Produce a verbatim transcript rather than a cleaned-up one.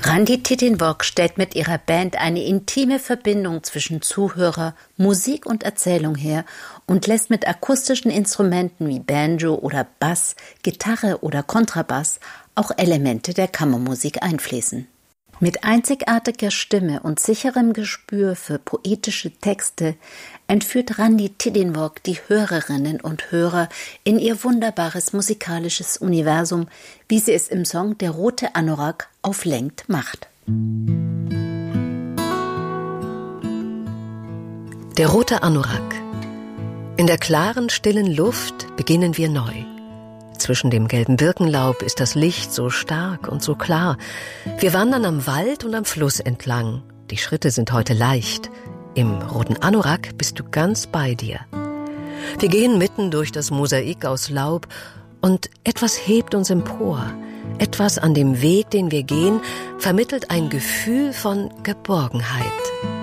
Randi Tittenborg stellt mit ihrer Band eine intime Verbindung zwischen Zuhörer, Musik und Erzählung her und lässt mit akustischen Instrumenten wie Banjo oder Bass, Gitarre oder Kontrabass auch Elemente der Kammermusik einfließen. Mit einzigartiger Stimme und sicherem Gespür für poetische Texte entführt Randi Tittenborg die Hörerinnen und Hörer in ihr wunderbares musikalisches Universum, wie sie es im Song Der rote Anorak auf Lenkt macht. Der rote Anorak. In der klaren, stillen Luft beginnen wir neu. Zwischen dem gelben Birkenlaub ist das Licht so stark und so klar. Wir wandern am Wald und am Fluss entlang. Die Schritte sind heute leicht. Im roten Anorak bist du ganz bei dir. Wir gehen mitten durch das Mosaik aus Laub und etwas hebt uns empor. Etwas an dem Weg, den wir gehen, vermittelt ein Gefühl von Geborgenheit.